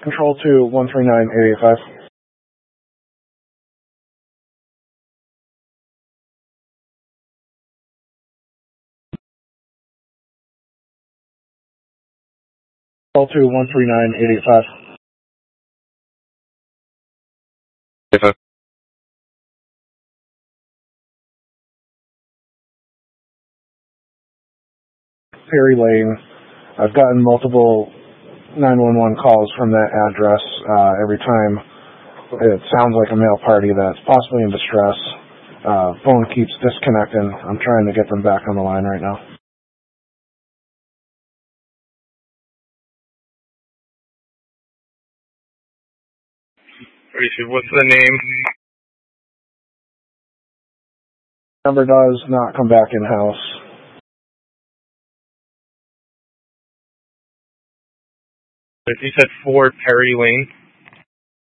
Control to 139885. Control to 139885. Perry Lane. I've gotten multiple 911 calls from that address every time. It sounds like a male party that's possibly in distress. Phone keeps disconnecting. I'm trying to get them back on the line right now. What's the name? Number does not come back in-house. You said 4 Perry Lane?